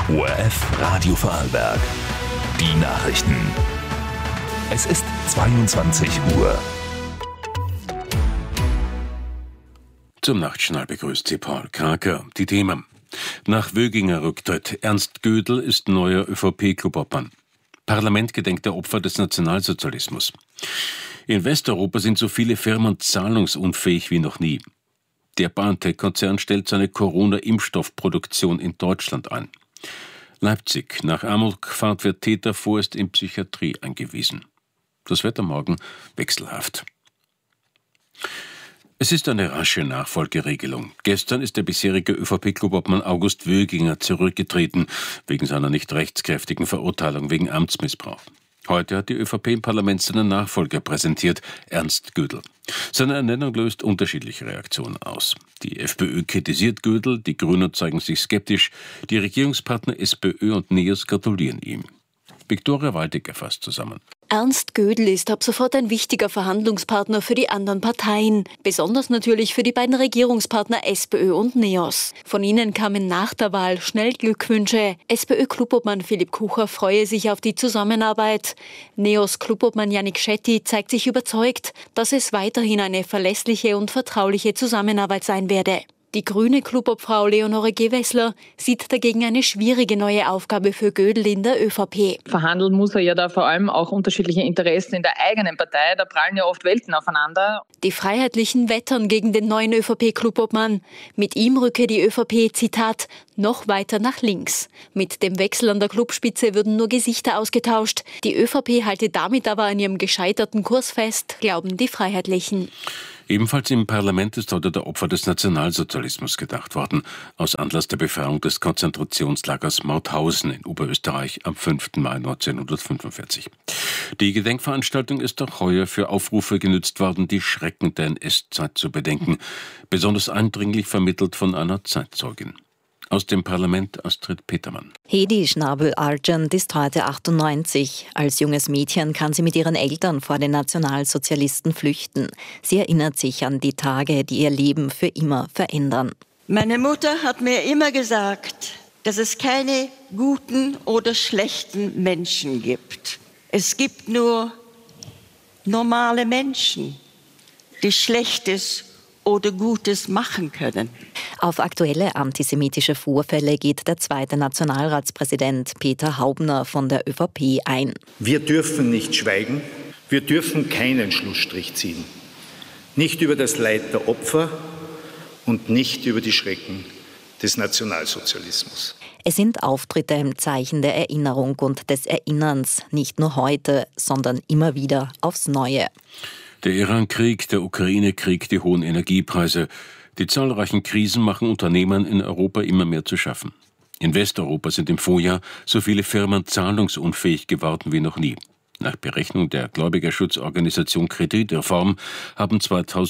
ORF Radio Vorarlberg. Die Nachrichten. Es ist 22 Uhr. Zum Nachtschnall begrüßt Sie Paul Kraker. Die Themen. Nach Wöginger Rücktritt. Ernst Gödel ist neuer ÖVP-Clubobmann. Parlament gedenkt der Opfer des Nationalsozialismus. In Westeuropa sind so viele Firmen zahlungsunfähig wie noch nie. Der BioNTech-Konzern stellt seine Corona-Impfstoffproduktion in Deutschland ein. Leipzig. Nach Amokfahrt wird Täter vorerst in Psychiatrie eingewiesen. Das Wetter morgen wechselhaft. Es ist eine rasche Nachfolgeregelung. Gestern ist der bisherige ÖVP-Clubobmann August Wöginger zurückgetreten, wegen seiner nicht rechtskräftigen Verurteilung wegen Amtsmissbrauch. Heute hat die ÖVP im Parlament seinen Nachfolger präsentiert, Ernst Gödel. Seine Ernennung löst unterschiedliche Reaktionen aus. Die FPÖ kritisiert Gödel, die Grünen zeigen sich skeptisch, die Regierungspartner SPÖ und NEOS gratulieren ihm. Viktoria Waldecker fasst zusammen. Ernst Gödel ist ab sofort ein wichtiger Verhandlungspartner für die anderen Parteien. Besonders natürlich für die beiden Regierungspartner SPÖ und NEOS. Von ihnen kamen nach der Wahl schnell Glückwünsche. SPÖ-Clubobmann Philipp Kucher freue sich auf die Zusammenarbeit. NEOS-Clubobmann Yannick Schetti zeigt sich überzeugt, dass es weiterhin eine verlässliche und vertrauliche Zusammenarbeit sein werde. Die grüne Clubobfrau Leonore Gewessler sieht dagegen eine schwierige neue Aufgabe für Gödel in der ÖVP. Verhandeln muss er ja da vor allem auch unterschiedliche Interessen in der eigenen Partei. Da prallen ja oft Welten aufeinander. Die Freiheitlichen wettern gegen den neuen ÖVP-Clubobmann. Mit ihm rücke die ÖVP, Zitat, noch weiter nach links. Mit dem Wechsel an der Clubspitze würden nur Gesichter ausgetauscht. Die ÖVP halte damit aber an ihrem gescheiterten Kurs fest, glauben die Freiheitlichen. Ebenfalls im Parlament ist heute der Opfer des Nationalsozialismus gedacht worden, aus Anlass der Befreiung des Konzentrationslagers Mauthausen in Oberösterreich am 5. Mai 1945. Die Gedenkveranstaltung ist auch heuer für Aufrufe genützt worden, die Schrecken der NS-Zeit zu bedenken, besonders eindringlich vermittelt von einer Zeitzeugin. Aus dem Parlament Astrid Petermann. Hedi Schnabel-Argent ist heute 98. Als junges Mädchen kann sie mit ihren Eltern vor den Nationalsozialisten flüchten. Sie erinnert sich an die Tage, die ihr Leben für immer verändern. Meine Mutter hat mir immer gesagt, dass es keine guten oder schlechten Menschen gibt. Es gibt nur normale Menschen, die Schlechtes oder Gutes machen können. Auf aktuelle antisemitische Vorfälle geht der zweite Nationalratspräsident Peter Haubner von der ÖVP ein. Wir dürfen nicht schweigen, wir dürfen keinen Schlussstrich ziehen. Nicht über das Leid der Opfer und nicht über die Schrecken des Nationalsozialismus. Es sind Auftritte im Zeichen der Erinnerung und des Erinnerns, nicht nur heute, sondern immer wieder aufs Neue. Der Iran-Krieg, der Ukraine-Krieg, die hohen Energiepreise, die zahlreichen Krisen machen Unternehmern in Europa immer mehr zu schaffen. In Westeuropa sind im Vorjahr so viele Firmen zahlungsunfähig geworden wie noch nie. Nach Berechnung der Gläubigerschutzorganisation Kreditreform haben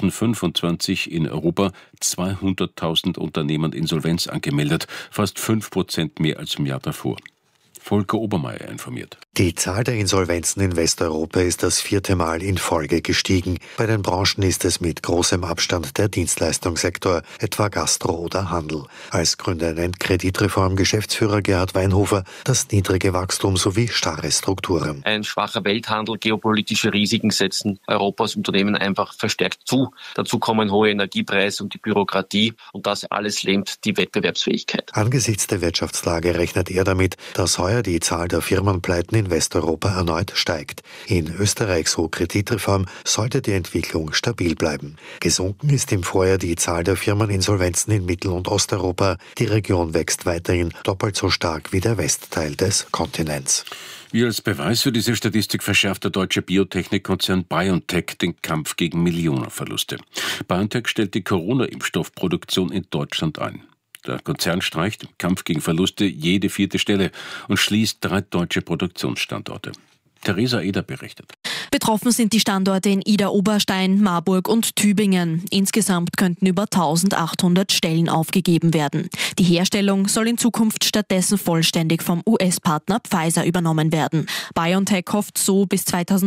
2025 in Europa 200.000 Unternehmen Insolvenz angemeldet, fast 5% mehr als im Jahr davor. Volker Obermeier informiert. Die Zahl der Insolvenzen in Westeuropa ist das 4. Mal in Folge gestiegen. Bei den Branchen ist es mit großem Abstand der Dienstleistungssektor, etwa Gastro oder Handel. Als Gründer nennt Kreditreform-Geschäftsführer Gerhard Weinhofer das niedrige Wachstum sowie starre Strukturen. Ein schwacher Welthandel, geopolitische Risiken setzen Europas Unternehmen einfach verstärkt zu. Dazu kommen hohe Energiepreise und die Bürokratie und das alles lähmt die Wettbewerbsfähigkeit. Angesichts der Wirtschaftslage rechnet er damit, dass heuer die Zahl der Firmenpleiten in Westeuropa erneut steigt. In Österreich, so Kreditreform, sollte die Entwicklung stabil bleiben. Gesunken ist im Vorjahr die Zahl der Firmeninsolvenzen in Mittel- und Osteuropa. Die Region wächst weiterhin doppelt so stark wie der Westteil des Kontinents. Wie als Beweis für diese Statistik verschärft der deutsche Biotechnikkonzern BioNTech den Kampf gegen Millionenverluste. BioNTech stellt die Corona-Impfstoffproduktion in Deutschland ein. Der Konzern streicht im Kampf gegen Verluste jede 4. Stelle und schließt 3 deutsche Produktionsstandorte. Theresa Eder berichtet. Betroffen sind die Standorte in Idar-Oberstein, Marburg und Tübingen. Insgesamt könnten über 1800 Stellen aufgegeben werden. Die Herstellung soll in Zukunft stattdessen vollständig vom US-Partner Pfizer übernommen werden. BioNTech hofft so, bis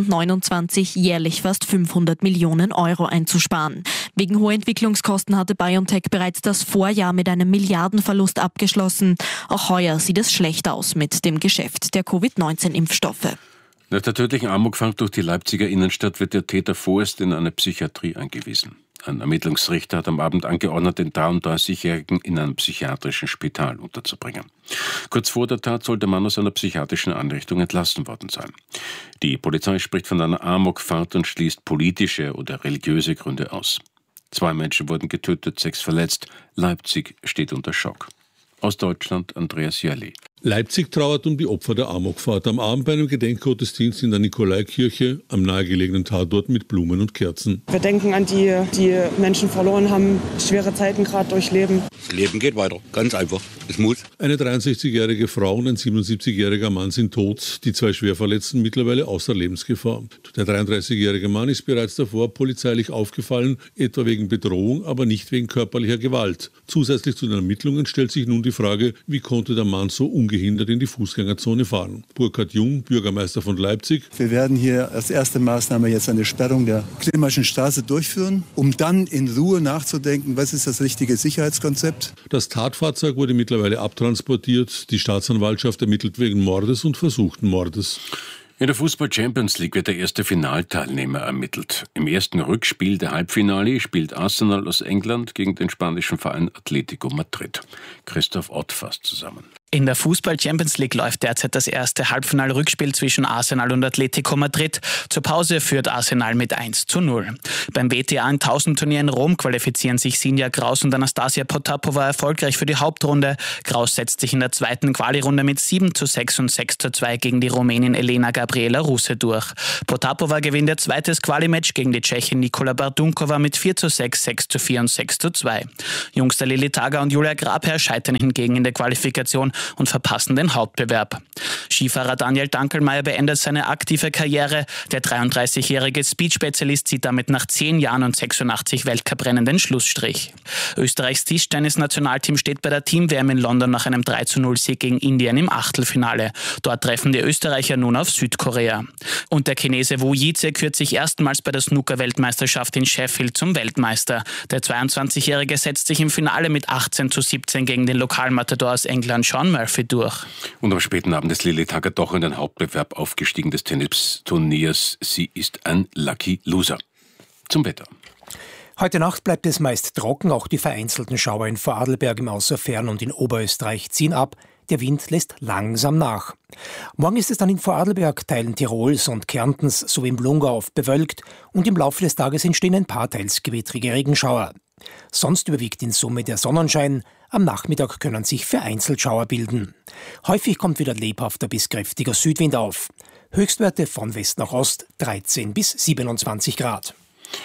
2029 jährlich fast 500 Millionen Euro einzusparen. Wegen hoher Entwicklungskosten hatte BioNTech bereits das Vorjahr mit einem Milliardenverlust abgeschlossen. Auch heuer sieht es schlecht aus mit dem Geschäft der Covid-19-Impfstoffe. Nach der tödlichen Amokfahrt durch die Leipziger Innenstadt wird der Täter vorerst in eine Psychiatrie eingewiesen. Ein Ermittlungsrichter hat am Abend angeordnet, den 33-Jährigen in einem psychiatrischen Spital unterzubringen. Kurz vor der Tat soll der Mann aus einer psychiatrischen Einrichtung entlassen worden sein. Die Polizei spricht von einer Amokfahrt und schließt politische oder religiöse Gründe aus. 2 Menschen wurden getötet, 6 verletzt. Leipzig steht unter Schock. Aus Deutschland Andreas Jörli. Leipzig trauert um die Opfer der Amokfahrt. Am Abend bei einem Gedenkgottesdienst in der Nikolaikirche am nahegelegenen Tatort mit Blumen und Kerzen. Wir denken an die Menschen verloren haben, schwere Zeiten gerade durchleben. Das Leben geht weiter, ganz einfach. Es muss. Eine 63-jährige Frau und ein 77-jähriger Mann sind tot, die 2 Schwerverletzten mittlerweile außer Lebensgefahr. Der 33-jährige Mann ist bereits davor polizeilich aufgefallen, etwa wegen Bedrohung, aber nicht wegen körperlicher Gewalt. Zusätzlich zu den Ermittlungen stellt sich nun die Frage, wie konnte der Mann so ungehindert in die Fußgängerzone fahren. Burkhard Jung, Bürgermeister von Leipzig. Wir werden hier als erste Maßnahme jetzt eine Sperrung der Klimaschen Straße durchführen, um dann in Ruhe nachzudenken, was ist das richtige Sicherheitskonzept. Das Tatfahrzeug wurde mittlerweile abtransportiert. Die Staatsanwaltschaft ermittelt wegen Mordes und versuchten Mordes. In der Fußball-Champions League wird der erste Finalteilnehmer ermittelt. Im ersten Rückspiel der Halbfinale spielt Arsenal aus England gegen den spanischen Verein Atletico Madrid. Christoph Ott fasst zusammen. In der Fußball-Champions League läuft derzeit das erste Halbfinal-Rückspiel zwischen Arsenal und Atletico Madrid. Zur Pause führt Arsenal mit 1:0. Beim WTA 1000-Turnier in Rom qualifizieren sich Sinja Graus und Anastasia Potapova erfolgreich für die Hauptrunde. Graus setzt sich in der zweiten Quali-Runde mit 7:6 und 6:2 gegen die Rumänin Elena Gabriela Ruse durch. Potapova gewinnt ihr zweites Quali-Match gegen die Tschechin Nikola Bardunkova mit 4:6, 6:4 und 6:2. Jungster Lili Tager und Julia Grabherr scheitern hingegen in der Qualifikation und verpassen den Hauptbewerb. Skifahrer Daniel Dankelmeier beendet seine aktive Karriere. Der 33-jährige Speed-Spezialist zieht damit nach 10 Jahren und 86 Weltcuprennen den Schlussstrich. Österreichs Tischtennis-Nationalteam steht bei der Team-WM in London nach einem 3:0-Sieg gegen Indien im Achtelfinale. Dort treffen die Österreicher nun auf Südkorea. Und der Chinese Wu Yize kürt sich erstmals bei der Snooker-Weltmeisterschaft in Sheffield zum Weltmeister. Der 22-jährige setzt sich im Finale mit 18:17 gegen den Lokalmatador aus England Sean Murphy durch. Und am späten Abend ist Lili Tager doch in den Hauptbewerb aufgestiegen des Tennisturniers. Sie ist ein Lucky Loser. Zum Wetter. Heute Nacht bleibt es meist trocken, auch die vereinzelten Schauer in Vorarlberg im Außerfern und in Oberösterreich ziehen ab. Der Wind lässt langsam nach. Morgen ist es dann in Vorarlberg, Teilen Tirols und Kärntens sowie im Blungauf bewölkt und im Laufe des Tages entstehen ein paar teils gewittrige Regenschauer. Sonst überwiegt in Summe der Sonnenschein. Am Nachmittag können sich vereinzelt Schauer bilden. Häufig kommt wieder lebhafter bis kräftiger Südwind auf. Höchstwerte von West nach Ost 13 bis 27 Grad.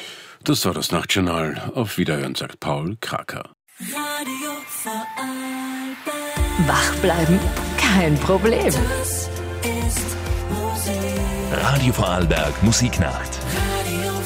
Das war das Nachtjournal. Auf Wiederhören, sagt Paul Kraker. Radio Vorarlberg. Wach bleiben? Kein Problem. Das ist Musik. Radio Vorarlberg Musiknacht.